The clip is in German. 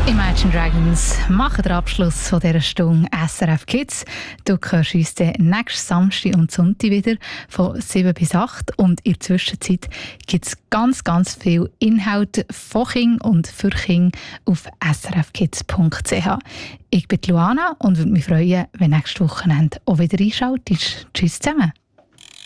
Imagine Dragons machen den Abschluss von dieser Stunde SRF Kids. Du hörst uns dann nächsten Samstag und Sonntag wieder von 7 bis 8. Und in der Zwischenzeit gibt es ganz, ganz viel Inhalt von Kindern und für Kinder auf srfkids.ch. Ich bin Luana und würde mich freuen, wenn nächstes Wochenende auch wieder einschaltest. Tschüss zusammen.